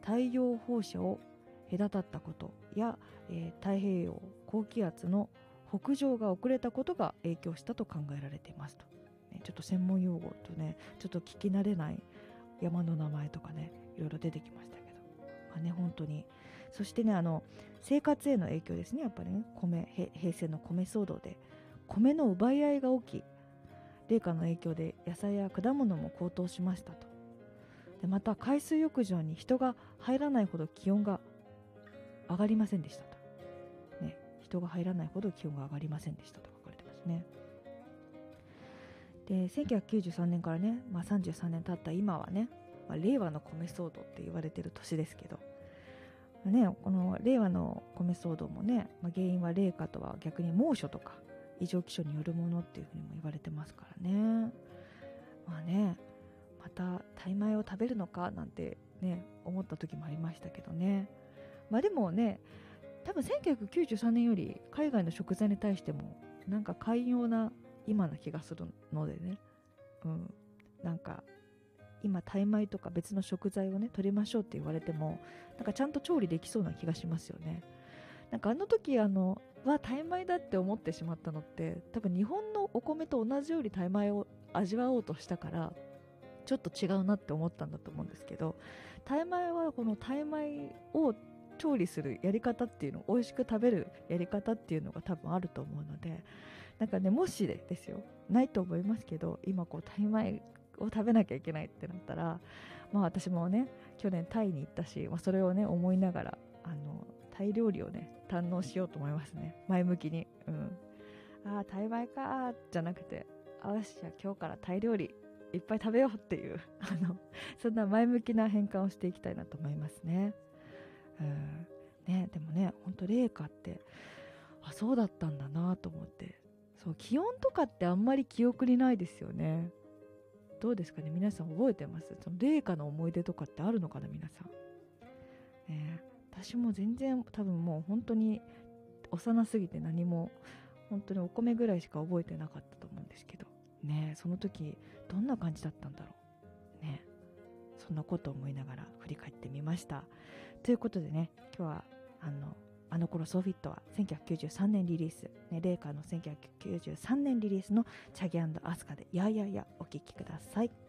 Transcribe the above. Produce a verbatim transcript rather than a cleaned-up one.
太陽放射を隔たったことや、えー、太平洋高気圧の北上が遅れたことが影響したと考えられていますと、ね、ちょっと専門用語とねちょっと聞き慣れない山の名前とかねいろいろ出てきましたけど、まあね、本当にそしてねあの生活への影響ですね。やっぱりね米平成の米騒動で米の奪い合いが起き、冷夏の影響で野菜や果物も高騰しましたと。でまた海水浴場に人が入らないほど気温が上がりませんでしたと、ね、人が入らないほど気温が上がりませんでしたと書かれてますね。でせんきゅうひゃくきゅうじゅうさんねんからね、まあ、さんじゅうさんねん経った今はね、まあ、令和の米騒動って言われてる年ですけど、ね、この令和の米騒動もね、まあ、原因は冷夏とは逆に猛暑とか異常気象によるものっていうふうにも言われてますからね。まあね、またタイ米を食べるのかなんてね思った時もありましたけどね。まあでもね、多分せんきゅうひゃくきゅうじゅうさんねんより海外の食材に対してもなんか寛容な今な気がするのでね、うん、なんか今タイ米とか別の食材をね取りましょうって言われてもなんかちゃんと調理できそうな気がしますよね。なんかあの時あのはタイ米だって思ってしまったのって多分日本のお米と同じようにタイ米を味わおうとしたからちょっと違うなって思ったんだと思うんですけど、タイ米はこのタイ米を調理するやり方っていうの、美味しく食べるやり方っていうのが多分あると思うので、なんかねもしでですよ、ないと思いますけど、今こうタイ米を食べなきゃいけないってなったら、まあ私もね去年タイに行ったし、まあ、それをね思いながらあのタイ料理をね堪能しようと思いますね、前向きに。うん、ああタイ米かーじゃなくて、あよしじゃあ今日からタイ料理いっぱい食べようっていうあのそんな前向きな変換をしていきたいなと思いますね。うんね、でもね本当冷夏ってあそうだったんだなと思って、そう気温とかってあんまり記憶にないですよね。どうですかね、皆さん覚えてます？その冷夏の思い出とかってあるのかな皆さん、ね、私も全然多分もう本当に幼すぎて何も本当にお米ぐらいしか覚えてなかったと思うんですけどね、その時どんな感じだったんだろうね。そんなことを思いながら振り返ってみました。ということでね、今日はあのあの頃ソーフィットはせんきゅうひゃくきゅうじゅうさんねんリリース、ね、冷夏のせんきゅうひゃくきゅうじゅうさんねんリリースのチャギ&アスカでやややお聴きください。